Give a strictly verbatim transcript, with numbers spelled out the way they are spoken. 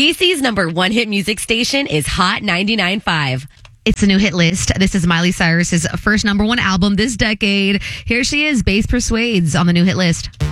D C's number one hit music station is Hot ninety-nine point five. It's a new hit list. This is Miley Cyrus's first number one album this decade. Here she is, Bass Persuades, on the new hit list.